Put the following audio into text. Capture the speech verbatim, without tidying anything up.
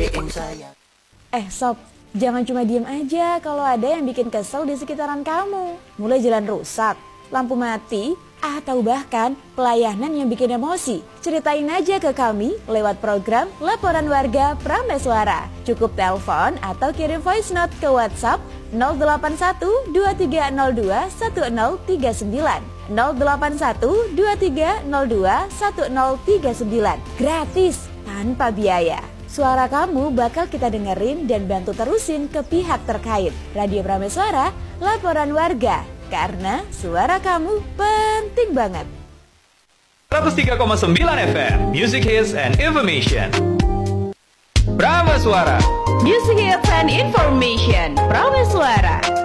gedein saya. Eh sob, jangan cuma diem aja kalau ada yang bikin kesel di sekitaran kamu. Mulai jalan rusak, lampu mati, atau bahkan pelayanan yang bikin emosi. Ceritain aja ke kami lewat program Laporan Warga Prameswara. Cukup telepon atau kirim voice note ke WhatsApp nol delapan satu dua tiga nol dua satu nol tiga sembilan nol delapan satu dua tiga nol dua satu nol tiga sembilan. Gratis, tanpa biaya. Suara kamu bakal kita dengerin dan bantu terusin ke pihak terkait. Radio Prameswara, Laporan Warga. Karena suara kamu penting banget. seratus tiga koma sembilan F M, Music Hits and Information. Prameswara, Music Hits and Information, Prameswara.